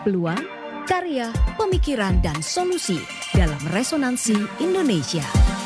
peluang, karya, pemikiran, dan solusi dalam Resonansi Indonesia.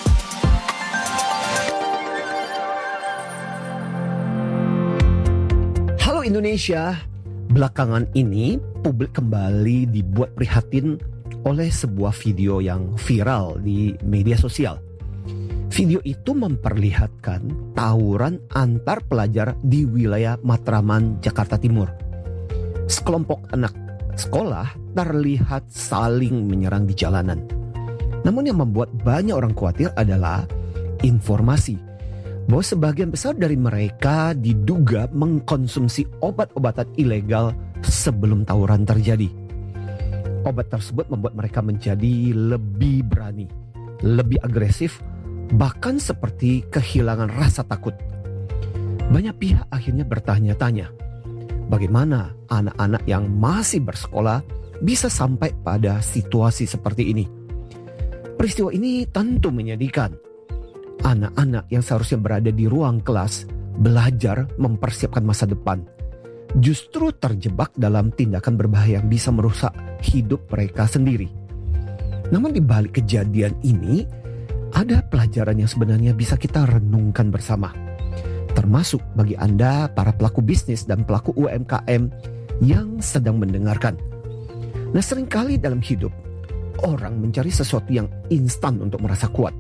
Halo Indonesia, belakangan ini publik kembali dibuat prihatin oleh sebuah video yang viral di media sosial. Video itu memperlihatkan tawuran antar pelajar di wilayah Matraman, Jakarta Timur. Sekelompok anak sekolah terlihat saling menyerang di jalanan. Namun yang membuat banyak orang khawatir adalah informasi bahwa sebagian besar dari mereka diduga mengkonsumsi obat-obatan ilegal sebelum tawuran terjadi. Obat tersebut membuat mereka menjadi lebih berani, lebih agresif, bahkan seperti kehilangan rasa takut. Banyak pihak akhirnya bertanya-tanya, bagaimana anak-anak yang masih bersekolah bisa sampai pada situasi seperti ini? Peristiwa ini tentu menyedihkan. Anak-anak yang seharusnya berada di ruang kelas, belajar mempersiapkan masa depan, justru terjebak dalam tindakan berbahaya yang bisa merusak hidup mereka sendiri. Namun di balik kejadian ini, ada pelajaran yang sebenarnya bisa kita renungkan bersama. Termasuk bagi Anda para pelaku bisnis dan pelaku UMKM yang sedang mendengarkan. Nah, seringkali dalam hidup, orang mencari sesuatu yang instan untuk merasa kuat.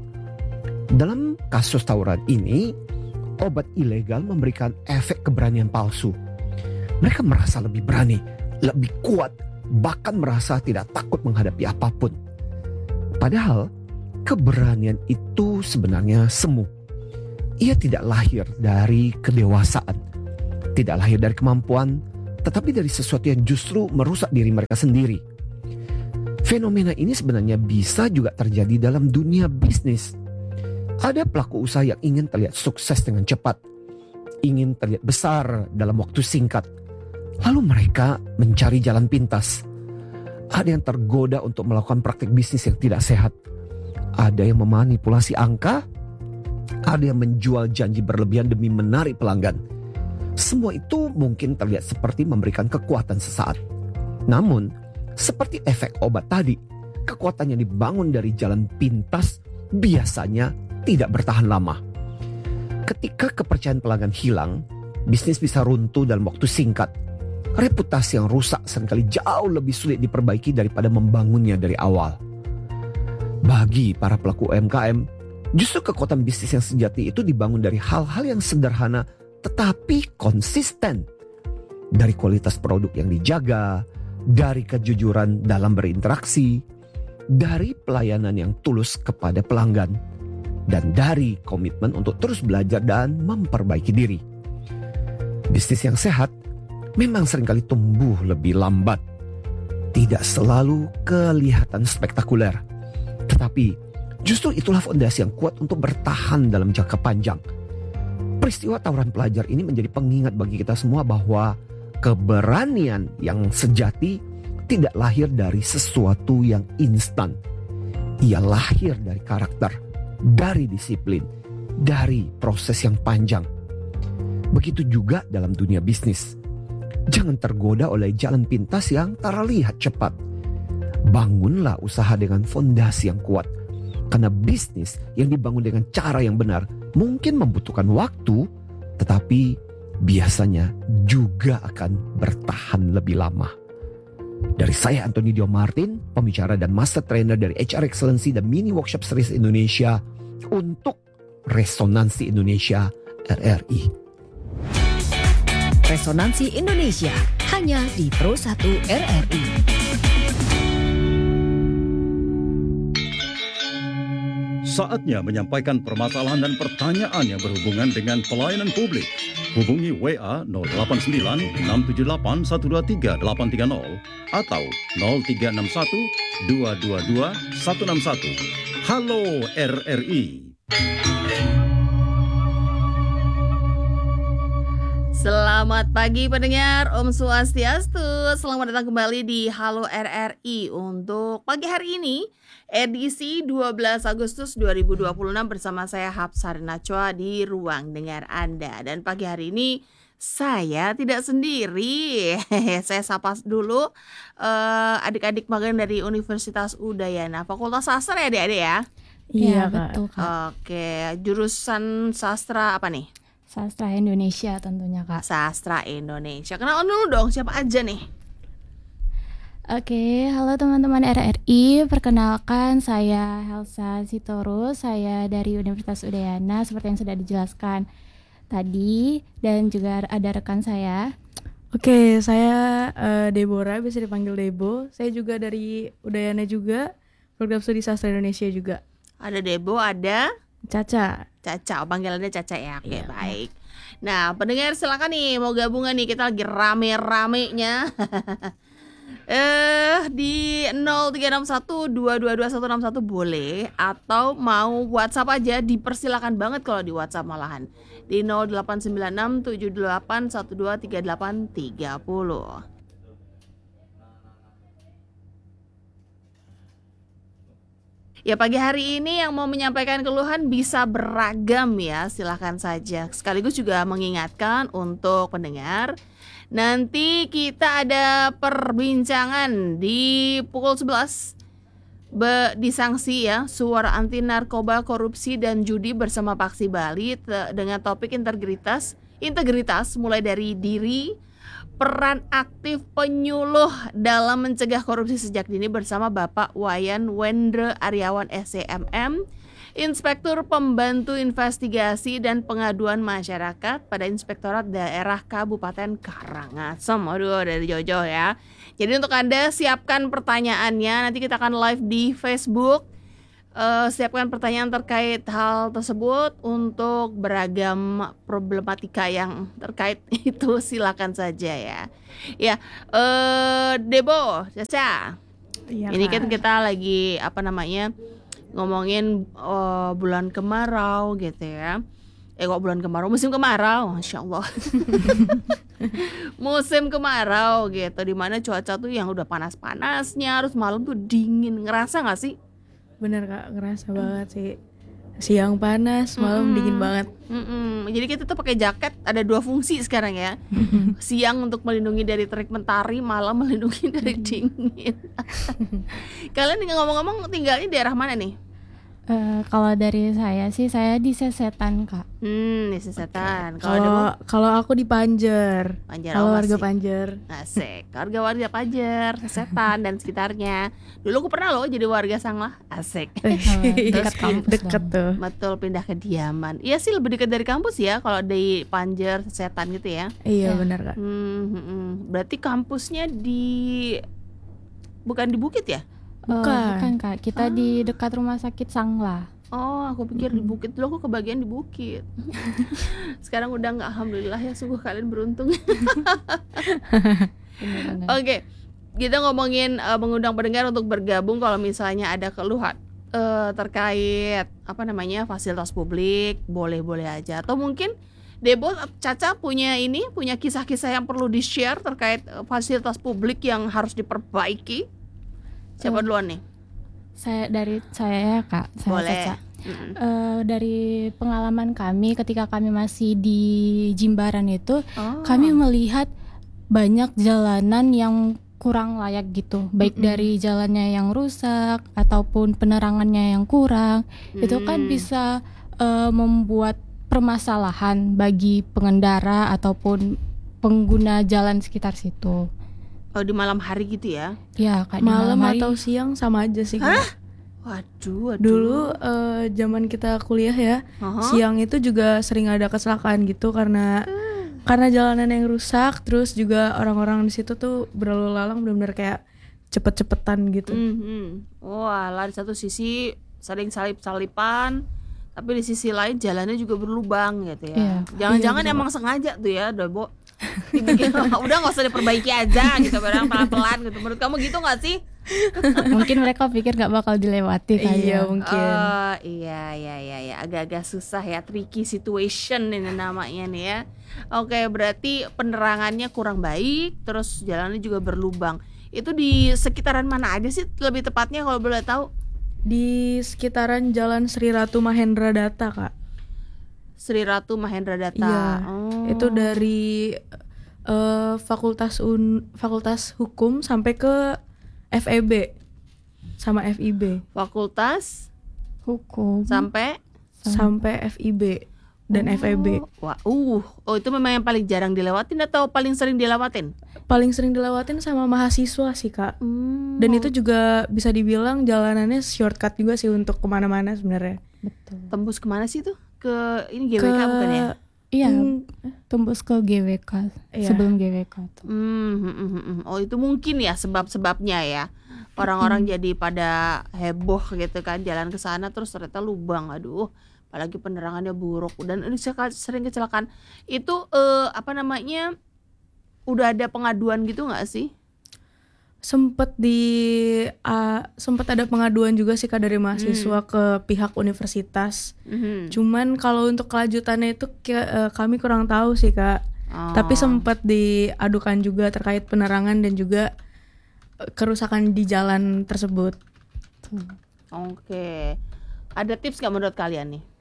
Dalam kasus tawuran ini, obat ilegal memberikan efek keberanian palsu. Mereka merasa lebih berani, lebih kuat, bahkan merasa tidak takut menghadapi apapun. Padahal, keberanian itu sebenarnya semu. Ia tidak lahir dari kedewasaan, tidak lahir dari kemampuan, tetapi dari sesuatu yang justru merusak diri mereka sendiri. Fenomena ini sebenarnya bisa juga terjadi dalam dunia bisnis. Ada pelaku usaha yang ingin terlihat sukses dengan cepat, ingin terlihat besar dalam waktu singkat. Lalu mereka mencari jalan pintas. Ada yang tergoda untuk melakukan praktik bisnis yang tidak sehat. Ada yang memanipulasi angka, ada yang menjual janji berlebihan demi menarik pelanggan. Semua itu mungkin terlihat seperti memberikan kekuatan sesaat. Namun, seperti efek obat tadi, kekuatan yang dibangun dari jalan pintas biasanya tidak bertahan lama. Ketika kepercayaan pelanggan hilang, bisnis bisa runtuh dalam waktu singkat. Reputasi yang rusak seringkali jauh lebih sulit diperbaiki daripada membangunnya dari awal. Bagi para pelaku UMKM, justru kekuatan bisnis yang sejati itu dibangun dari hal-hal yang sederhana tetapi konsisten. Dari kualitas produk yang dijaga, dari kejujuran dalam berinteraksi, dari pelayanan yang tulus kepada pelanggan, dan dari komitmen untuk terus belajar dan memperbaiki diri. Bisnis yang sehat memang seringkali tumbuh lebih lambat. Tidak selalu kelihatan spektakuler. Tetapi justru itulah fondasi yang kuat untuk bertahan dalam jangka panjang. Peristiwa tawuran pelajar ini menjadi pengingat bagi kita semua bahwa keberanian yang sejati tidak lahir dari sesuatu yang instan. Ia lahir dari karakter, dari disiplin, dari proses yang panjang. Begitu juga dalam dunia bisnis. Jangan tergoda oleh jalan pintas yang terlihat cepat. Bangunlah usaha dengan fondasi yang kuat. Karena bisnis yang dibangun dengan cara yang benar mungkin membutuhkan waktu, tetapi biasanya juga akan bertahan lebih lama. Dari saya Anthony Dio Martin, pembicara dan master trainer dari HR Excellency dan Mini Workshop Series Indonesia untuk Resonansi Indonesia RRI. Resonansi Indonesia hanya di Pro 1 RRI. Saatnya menyampaikan permasalahan dan pertanyaan yang berhubungan dengan pelayanan publik. Hubungi WA 089 678 123 830 atau 0361 222 161. Halo RRI. Selamat pagi pendengar, Om Swastiastu. Selamat datang kembali di Halo RRI untuk pagi hari ini, edisi 12 Agustus 2026 bersama saya Hapsari Nachwa di ruang dengar Anda. Dan pagi hari ini Saya tidak sendiri. Saya sapa dulu adik-adik magang dari Universitas Udayana, Fakultas Sastra ya adik-adik ya. Iya, Kak. betul Kak. Oke, jurusan sastra apa nih? Sastra Indonesia tentunya Kak. Sastra Indonesia. Kenalan dulu dong, siapa aja nih? Oke, halo teman-teman RRI. Perkenalkan saya Helsa Sitorus. Saya dari Universitas Udayana seperti yang sudah dijelaskan tadi, dan juga ada rekan saya. Oke, saya Deborah, biasa dipanggil Debo. Saya juga dari Udayana juga, program studi sastra Indonesia juga. Ada Debo, ada Caca. Caca, panggilannya Caca ya. Oke, Iya. baik. Nah, pendengar silakan nih mau gabungan nih, kita lagi rame-ramenya. Di 0361222161 boleh, atau mau WhatsApp aja dipersilakan banget kalau di WhatsApp malahan. Di 089678123830. Ya, pagi hari ini yang mau menyampaikan keluhan bisa beragam ya, silahkan saja. Sekaligus juga mengingatkan untuk pendengar, nanti kita ada perbincangan di pukul 11 di sanksi ya, suara anti narkoba, korupsi dan judi bersama Paksi Bali dengan topik integritas mulai dari diri, peran aktif penyuluh dalam mencegah korupsi sejak dini bersama Bapak Wayan Wendre Aryawan SCMM, Inspektur Pembantu Investigasi dan Pengaduan Masyarakat pada Inspektorat Daerah Kabupaten Karangasem. Aduh, dari Jojo ya. Jadi untuk Anda siapkan pertanyaannya, nanti kita akan live di Facebook. Siapkan pertanyaan terkait hal tersebut untuk beragam problematika yang terkait itu, silakan saja ya. Ya, Debo, Caca. Iya, Ini Kak. kan kita lagi ngomongin bulan kemarau gitu ya. Kok bulan kemarau? Musim kemarau, Masya Allah. Musim kemarau gitu, dimana cuaca tuh yang udah panas-panasnya, harus malam tuh dingin. Ngerasa gak sih? Bener Kak, ngerasa banget sih. Siang panas, malam dingin banget. Jadi kita tuh pakai jaket, ada 2 fungsi sekarang ya. Siang untuk melindungi dari terik mentari, malam melindungi dari dingin. Kalian ngomong-ngomong tinggalnya di daerah mana nih? Kalau dari saya sih, saya di Sesetan Kak. Di Sesetan. Kalau Kalau aku di Panjer. Panjer, Kalau apa warga sih? Panjer. Asik, warga Panjer, Sesetan dan sekitarnya. Dulu aku pernah loh jadi warga Sanglah. Asik. Dekat kampus Deket dong. tuh. Betul, pindah kediaman. Iya sih, lebih dekat dari kampus ya kalau di Panjer, Sesetan gitu ya. Iya, Ya. bener Kak. Berarti kampusnya bukan di Bukit ya? Bukan Kak, kita di dekat rumah sakit Sangla. Oh, aku pikir di Bukit. Dulu aku kebagian di Bukit. Sekarang udah nggak, alhamdulillah ya, sungguh kalian beruntung. Bener-bener. Oke, kita ngomongin mengundang pendengar untuk bergabung kalau misalnya ada keluhan terkait fasilitas publik, boleh-boleh aja. Atau mungkin Debo, Caca punya kisah-kisah yang perlu di-share terkait fasilitas publik yang harus diperbaiki. Siapa duluan nih? Dari saya ya Kak, saya Boleh. Caca. Dari pengalaman kami ketika kami masih di Jimbaran itu, kami melihat banyak jalanan yang kurang layak gitu, baik dari jalannya yang rusak ataupun penerangannya yang kurang. Itu kan bisa membuat permasalahan bagi pengendara ataupun pengguna jalan sekitar situ. Oh, di malam hari gitu ya? Ya Kak, di Malam hari. atau siang sama aja sih Kak. Waduh. Dulu zaman kita kuliah ya, siang itu juga sering ada kecelakaan gitu karena jalanan yang rusak, terus juga orang-orang di situ tuh berlalu lalang benar-benar kayak cepet-cepetan gitu. Wah, lah di satu sisi sering salip-salipan, tapi di sisi lain jalannya juga berlubang gitu ya. Iya. Jangan-jangan emang sengaja tuh ya, Debo. Dibikin, udah nggak usah diperbaiki aja gitu, barang pelan-pelan gitu. Menurut kamu gitu nggak sih? Mungkin mereka pikir gak bakal dilewati kali Iya ya. mungkin. Oh iya, agak-agak susah ya, tricky situation ini namanya nih ya. Oke, berarti penerangannya kurang baik, terus jalannya juga berlubang. Itu di sekitaran mana aja sih lebih tepatnya kalau boleh tahu? Di sekitaran Jalan Sri Ratu Mahendra Data Kak. Sri Ratu Mahendra Data. Iya, itu dari fakultas hukum sampai ke FEB sama FIB. Fakultas Hukum sampai FIB dan FEB. Wah, itu memang yang paling jarang dilewatin atau paling sering dilewatin? Paling sering dilewatin sama mahasiswa sih Kak. Dan itu juga bisa dibilang jalanannya shortcut juga sih untuk kemana-mana sebenarnya. betul. Tembus kemana sih tuh? Ke ini GWK bukan ya? Iya, tembus ke GWK sebelum GWK tuh. Oh itu mungkin ya sebab-sebabnya ya. Orang-orang jadi pada heboh gitu kan, jalan ke sana terus ternyata lubang. Aduh, apalagi penerangannya buruk dan ini sering kecelakaan. Itu udah ada pengaduan gitu nggak sih? Sempet ada pengaduan juga sih Kak dari mahasiswa ke pihak universitas. Cuman kalau untuk kelanjutannya itu kami kurang tahu sih Kak. Tapi sempat diadukan juga terkait penerangan dan juga kerusakan di jalan tersebut. Oke. Ada tips nggak menurut kalian nih?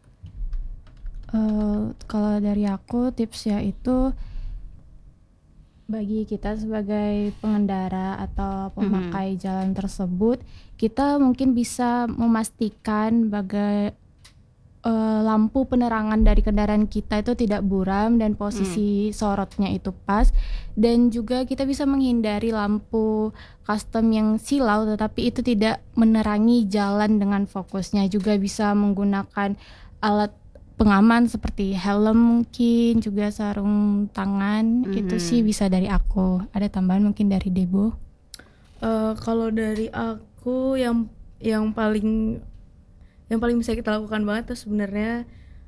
Kalau dari aku tipsnya itu bagi kita sebagai pengendara atau pemakai jalan tersebut, kita mungkin bisa memastikan lampu penerangan dari kendaraan kita itu tidak buram dan posisi sorotnya itu pas, dan juga kita bisa menghindari lampu custom yang silau tetapi itu tidak menerangi jalan dengan fokusnya. Juga bisa menggunakan alat pengaman seperti helm, mungkin juga sarung tangan. Itu sih bisa dari aku. Ada tambahan mungkin dari Debo? Kalau dari aku yang paling bisa kita lakukan banget tuh sebenarnya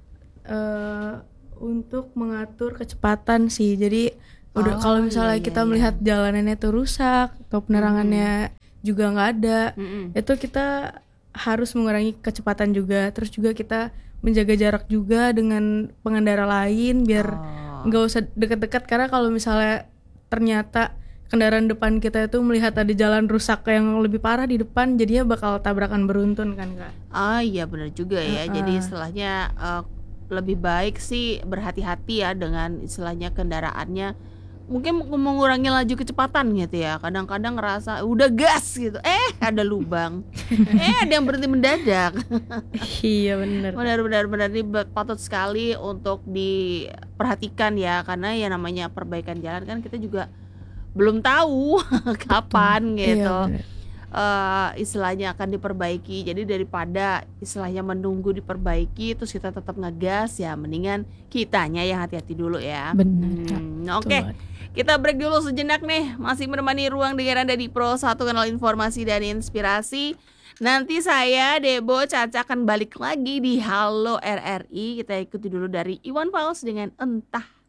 untuk mengatur kecepatan sih. Jadi udah kalau misalnya kita melihat jalanannya tuh rusak atau penerangannya juga nggak ada, itu kita harus mengurangi kecepatan juga. Terus juga kita menjaga jarak juga dengan pengendara lain biar nggak usah deket-deket, karena kalau misalnya ternyata kendaraan depan kita itu melihat ada jalan rusak yang lebih parah di depan, jadinya bakal tabrakan beruntun kan Kak. Iya benar juga ya. Jadi istilahnya lebih baik sih berhati-hati ya dengan istilahnya kendaraannya. Mungkin mengurangi laju kecepatan gitu ya. Kadang-kadang ngerasa udah gas gitu, ada lubang, ada yang berhenti mendadak. Iya benar. Benar ini patut sekali untuk diperhatikan ya, karena ya namanya perbaikan jalan kan kita juga belum tahu kapan gitu. Istilahnya akan diperbaiki. Jadi daripada istilahnya menunggu diperbaiki terus kita tetap ngegas, ya mendingan kitanya yang hati-hati dulu ya. Benar. Oke. Kita break dulu sejenak nih. Masih menemani Ruang Dengar Anda di Pro 1 Kanal Informasi dan Inspirasi. Nanti saya, Debo, Caca akan balik lagi di Halo RRI. Kita ikuti dulu dari Iwan Fals dengan Entah.